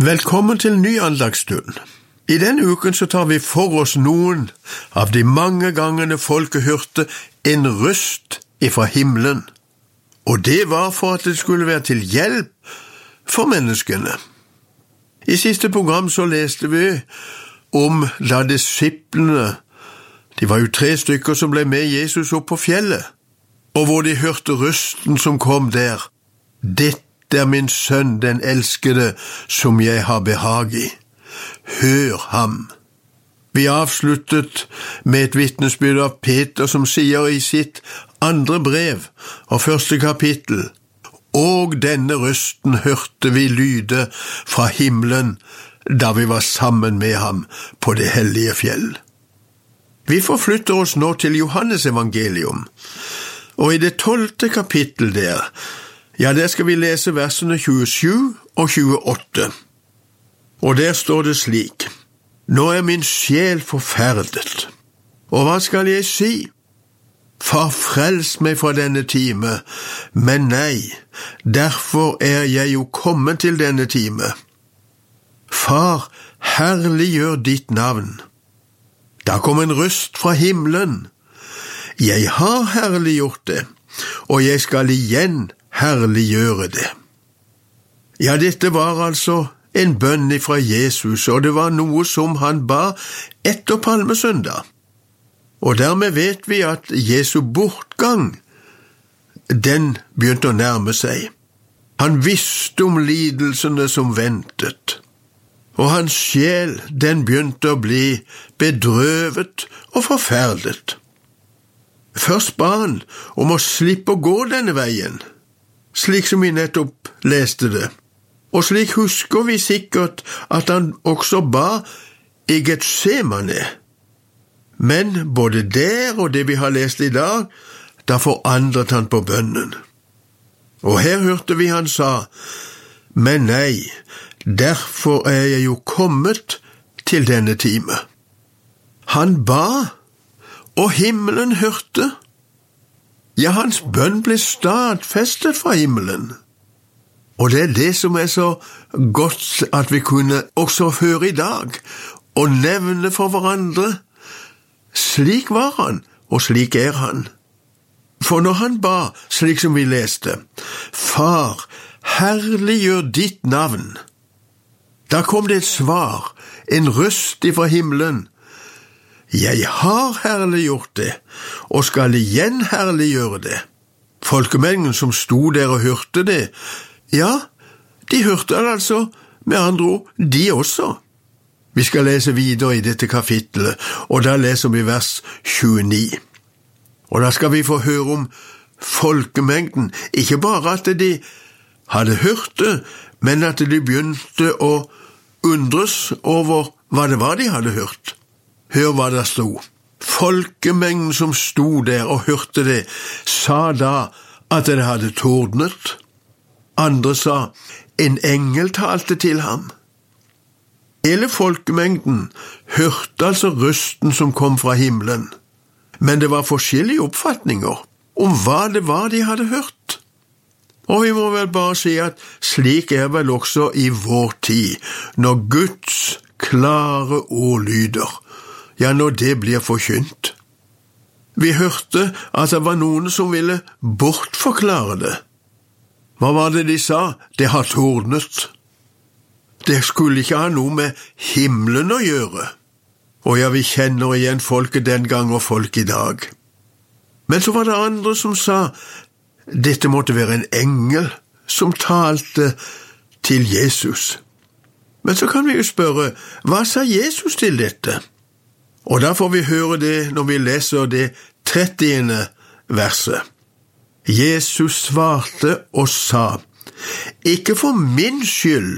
Velkommen til ny andagsstund. I denne uken så tar vi for oss noen av de mange gangene folket hørte en røst ifra himmelen, og det var for at det skulle være til hjelp for menneskene. I siste program så leste vi om da disiplene, de var jo 3 stykker som ble med Jesus opp på fjellet, og hvor de hørte røsten som kom der. Dette er min sønn, den elskede, som jeg har behag i. Hør ham. Vi avsluttet med et vitnesbyrd av Peter som sier i sitt 2. brev og 1. kapittel: Og denne røsten hørte vi lyde fra himmelen da vi var sammen med ham på det hellige fjell. Vi forflytter oss nå til Johannes evangelium, og i det 12. kapittel der skal vi lese versene 27 og 28. Og der står det slik: Nå er min sjel forferdet, og hva skal jeg si? Far, frels meg fra denne time, men nei, derfor er jeg jo kommet til denne time. Far, herliggjør ditt navn. Da kom en røst fra himmelen. Jeg har herliggjort det, og jeg skal igjen herliggjøre det. Ja, dette var altså en bønn fra Jesus, og det var noe som han ba etter palmesøndag. Og dermed vet vi at Jesu bortgang, den begynte å nærme seg. Han visste om lidelsene som ventet, og hans sjel, den begynte å bli bedrøvet og forferdet. Først ba han om å slippe å gå denne veien, slik som vi nettopp leste det. Og slik husker vi sikkert at han også ba i Getsemane. Men både der og det vi har lest i dag, da forandret han på bønnen. Og her hørte vi han sa: Men nei, derfor er jeg jo kommet til denne time. Han ba, og himmelen hørte. Ja, hans bønn ble stadfestet fra himmelen. Og det er det som er så godt at vi kunne også høre i dag, og nevne for hverandre. Slik var han, og slik er han. For når han ba, slik som vi leste: Far, herliggjør ditt navn, da kom det et svar, en røst ifra himmelen. Jeg har herliggjort det, og skal igjen herliggjøre det. Folkemengden som sto der og hørte det, ja, de hørte det altså, med andre ord, de også. Vi skal lese videre i dette kapittelet, og da leser vi vers 29. Og da skal vi få høre om folkemengden, ikke bare at de hadde hørt det, men at de begynte å undres over hva det var de hadde hørt. Hør hva det sto. Folkemengden som sto der og hørte det, sa da at det hadde tordnet. Andre sa: En engel talte til ham. Hele folkemengden hørte altså røsten som kom fra himmelen, men det var forskjellige oppfatninger om hva det var de hadde hørt. Og vi må vel bare si at slik er vel også i vår tid, når Guds klare ord lyder, ja, når det blir forkynt. Vi hørte at det var noen som ville bortforklare det. Hva var det de sa? Det har tordnet. Det skulle ikke ha noe med himmelen å gjøre. Og ja, vi kjenner igjen folket den gang og folk i dag. Men så var det andre som sa, dette måtte være en engel som talte til Jesus. Men så kan vi jo spørre, hva sa Jesus til dette? Og da får vi høre det når vi leser det 30. verset. Jesus svarte og sa: Ikke for min skyld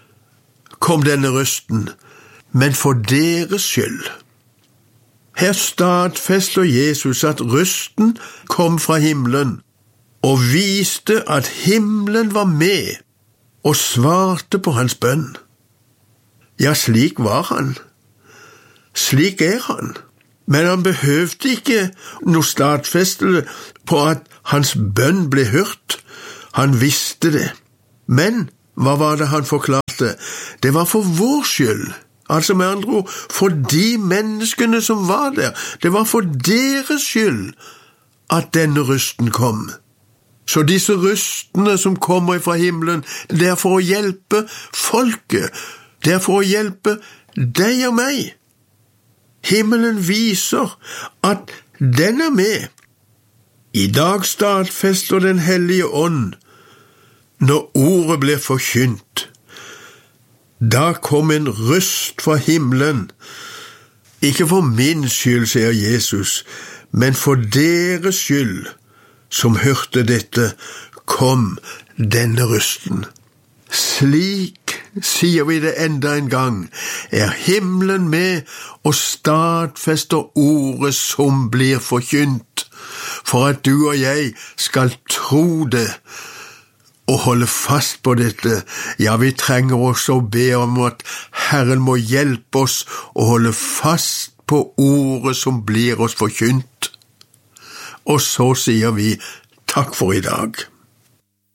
kom denne røsten, men for deres skyld. Her stadfester Jesus at røsten kom fra himmelen, og viste at himmelen var med og svarte på hans bønn. Ja, slik var han. Slik er han. Men han behøvde ikke noe stadfestelse på at hans bønn ble hørt. Han visste det. Men hva var det han forklarte dette, det var for vår skyld. Altså med andre ord, for de menneskene som var der. Det var for deres skyld at denne røsten kom. Så disse røstene som kommer fra himmelen, det er for å hjelpe folket. Det er for å hjelpe deg og meg. Himmelen viser at den er med. I dag stadfester den hellige ånd når ordet blir forkynt. Da kom en røst fra himmelen, ikke for min skyld, sier Jesus, men for deres skyld, som hørte dette, kom denne røsten. Slik, sier vi det enda en gang, er himmelen med og stadfester ordet som blir forkynt, for at du og jeg skal tro det, og holde fast på dette. Ja, vi trenger også å be om at Herren må hjelpe oss å holde fast på ordet som blir oss forkynt. Og så sier vi takk for i dag.